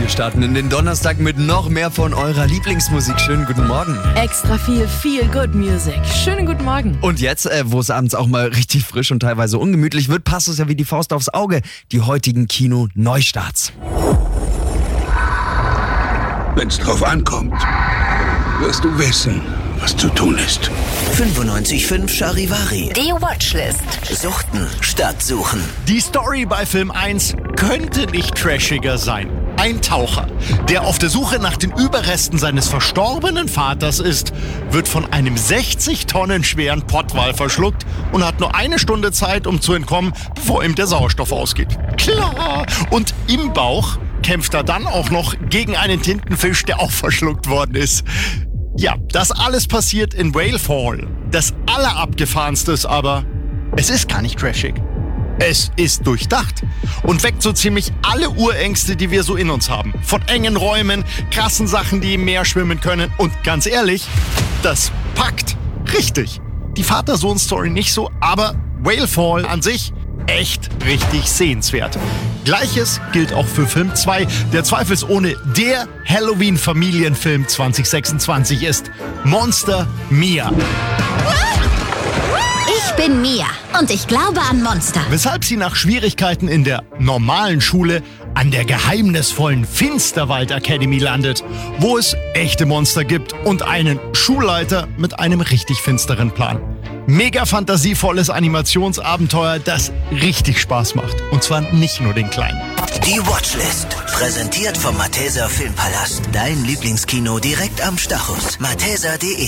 Wir starten in den Donnerstag mit noch mehr von eurer Lieblingsmusik. Schönen guten Morgen. Extra viel Good Music. Schönen guten Morgen. Und jetzt, wo es abends auch mal richtig frisch und teilweise ungemütlich wird, passt es ja wie die Faust aufs Auge. Die heutigen Kino-Neustarts. Wenn's drauf ankommt, wirst du wissen, was zu tun ist. 95.5 Charivari. Die Watchlist. Suchten statt suchen. Die Story bei Film 1 könnte nicht trashiger sein. Ein Taucher, der auf der Suche nach den Überresten seines verstorbenen Vaters ist, wird von einem 60 Tonnen schweren Pottwal verschluckt und hat nur eine Stunde Zeit, um zu entkommen, bevor ihm der Sauerstoff ausgeht. Klar! Und im Bauch kämpft er dann auch noch gegen einen Tintenfisch, der auch verschluckt worden ist. Ja, das alles passiert in Whale Fall. Das Allerabgefahrenste ist aber, es ist gar nicht trashig. Es ist durchdacht und weckt so ziemlich alle Urängste, die wir so in uns haben. Von engen Räumen, krassen Sachen, die im Meer schwimmen können. Und ganz ehrlich, das packt richtig. Die Vater-Sohn-Story nicht so, aber Whale Fall an sich echt richtig sehenswert. Gleiches gilt auch für Film 2, der zweifelsohne der Halloween-Familienfilm 2026 ist. Monster Mia. Ich bin Mia und ich glaube an Monster. Weshalb sie nach Schwierigkeiten in der normalen Schule an der geheimnisvollen Finsterwald Academy landet, wo es echte Monster gibt und einen Schulleiter mit einem richtig finsteren Plan. Mega fantasievolles Animationsabenteuer, das richtig Spaß macht. Und zwar nicht nur den Kleinen. Die Watchlist. Präsentiert vom Malteser Filmpalast. Dein Lieblingskino direkt am Stachus. malteser.de